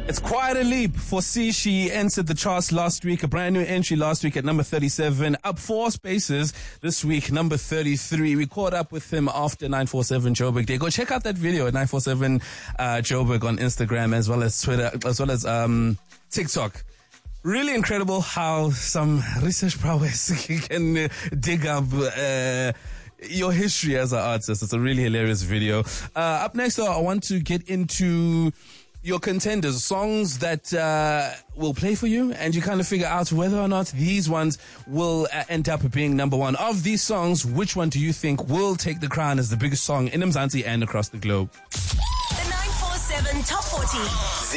It's quite a leap for C. She entered the charts last week, a brand new entry last week at number 37, up 4 spaces this week, number 33. We caught up with him after 947 Joburg Day. Go check out that video at 947 Joburg on Instagram as well as Twitter, as well as TikTok. Really incredible how some research prowess can dig up your history as an artist. It's a really hilarious video. Up next, though, I want to get into your contenders, songs that will play for you, and you kind of figure out whether or not these ones will end up being number one. Of these songs, which one do you think will take the crown as the biggest song in Mzansi and across the globe? The 947 Top 40.